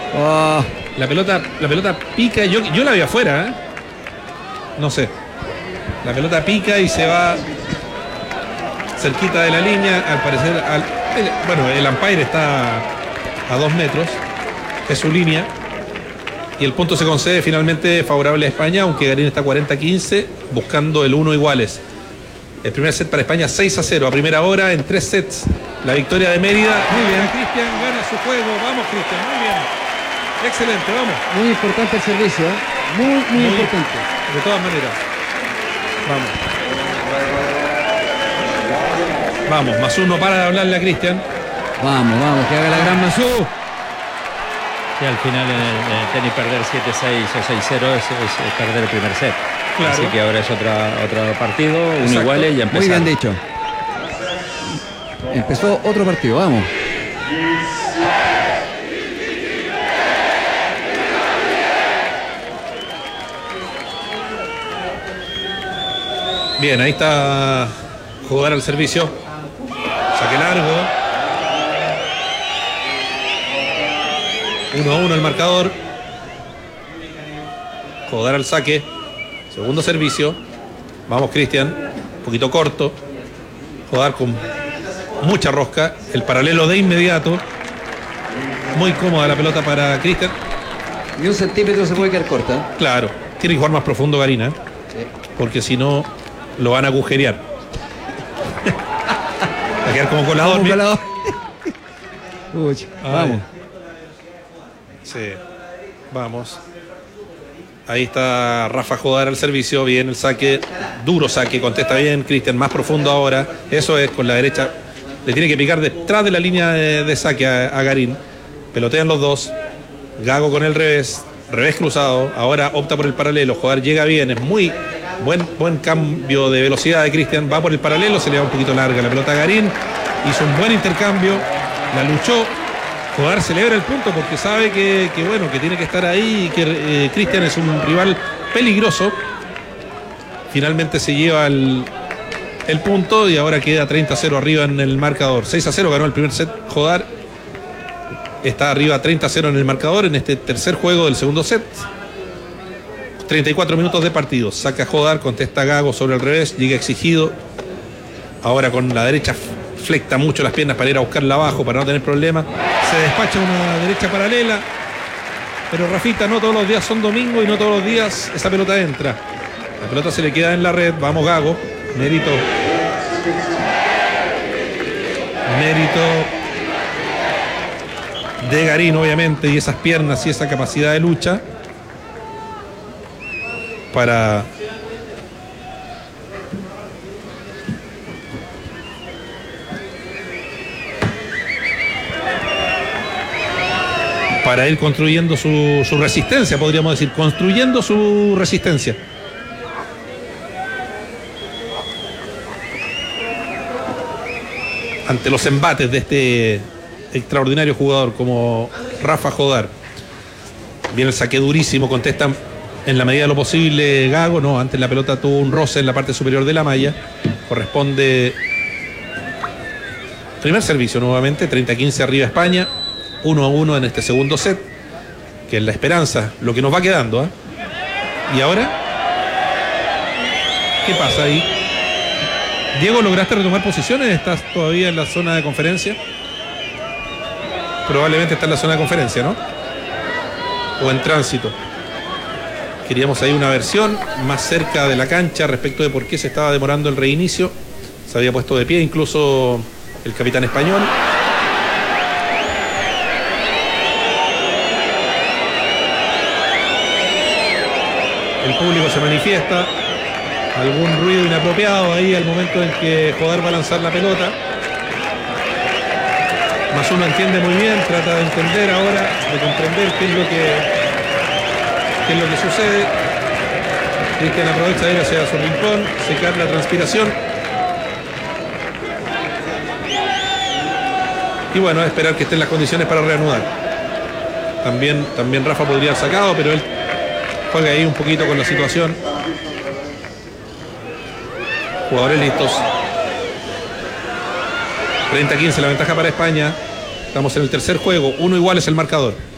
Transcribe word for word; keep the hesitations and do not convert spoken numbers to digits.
Oh. La pelota, la pelota pica. Yo, yo la vi afuera, ¿eh? No sé. La pelota pica y se va cerquita de la línea. Al parecer, al, el, bueno, el umpire está a dos metros. Es su línea. Y el punto se concede finalmente favorable a España, aunque Garín está cuarenta a quince, buscando el uno iguales. El primer set para España seis a cero a primera hora en tres sets. La victoria de Mérida. Muy bien, Cristian gana su juego. Vamos, Cristian, muy bien. Excelente, vamos. Muy importante el servicio, ¿eh? Muy, muy, muy importante. De todas maneras. Vamos. Vamos, Masú no para de hablarle a Cristian. Vamos, vamos, que haga la gran Masú. Y al final en el, en el tenis perder siete seis o seis cero es, es, es perder el primer set. Claro. Así que ahora es otra, otro partido, uno iguales y empezar. Muy bien dicho. Empezó otro partido, vamos. Bien, ahí está jugar al servicio. Saque largo. uno a uno el marcador. Jugar al saque. Segundo servicio. Vamos, Cristian. Un poquito corto. Jugar con mucha rosca. El paralelo de inmediato. Muy cómoda la pelota para Cristian. Y un centímetro se puede quedar corta. Claro. Tiene que jugar más profundo Garina. ¿eh? Sí. Porque si no, lo van a agujerear. Va a quedar como colador. Como colador. Uy, vamos. Sí. Vamos. Ahí está Rafa Jodar al servicio. Bien el saque. Duro saque. Contesta bien. Cristian más profundo ahora. Eso es con la derecha. Le tiene que picar detrás de la línea de, de saque a, a Garín. Pelotean los dos. Gago con el revés. Revés cruzado. Ahora opta por el paralelo. Jodar llega bien. Es muy buen, buen cambio de velocidad de Cristian. Va por el paralelo. Se le va un poquito larga la pelota a Garín. Hizo un buen intercambio. La luchó. Jodar celebra el punto porque sabe que, que bueno, que tiene que estar ahí y que eh, Cristian es un rival peligroso. Finalmente se lleva el, el punto y ahora queda treinta a cero arriba en el marcador. seis a cero ganó el primer set Jodar. Está arriba treinta a cero en el marcador en este tercer juego del segundo set. treinta y cuatro minutos de partido. Saca Jodar, contesta Gago sobre el revés, llega exigido. Ahora con la derecha flecta mucho las piernas para ir a buscarla abajo, para no tener problemas. Se despacha una derecha paralela. Pero Rafita, no todos los días son domingo y no todos los días esa pelota entra. La pelota se le queda en la red. Vamos, Gago. Mérito. Mérito de Garín, obviamente, y esas piernas y esa capacidad de lucha para para ir construyendo su, su resistencia, podríamos decir, construyendo su resistencia. Ante los embates de este extraordinario jugador como Rafa Jodar. Viene el saque durísimo, contestan en la medida de lo posible Gago, no, antes la pelota tuvo un roce en la parte superior de la malla. Corresponde primer servicio nuevamente, treinta a quince arriba España. uno a uno en este segundo set, que es la esperanza, lo que nos va quedando. ¿eh? ¿Y ahora? ¿Qué pasa ahí? Diego, ¿lograste retomar posiciones? ¿Estás todavía en la zona de conferencia? Probablemente está en la zona de conferencia, ¿no? O en tránsito. Queríamos ahí una versión más cerca de la cancha respecto de por qué se estaba demorando el reinicio. Se había puesto de pie incluso el capitán español. El público se manifiesta, algún ruido inapropiado ahí al momento en que Jodar va a lanzar la pelota. Masú lo entiende muy bien, trata de entender ahora, de comprender qué es lo que, qué es lo que sucede. Cristian aprovecha de ir hacia su rincón, secar la transpiración. Y bueno, esperar que estén las condiciones para reanudar. También, también Rafa podría haber sacado, pero él juega ahí un poquito con la situación. Jugadores listos. treinta a quince la ventaja para España. Estamos en el tercer juego. Uno igual es el marcador.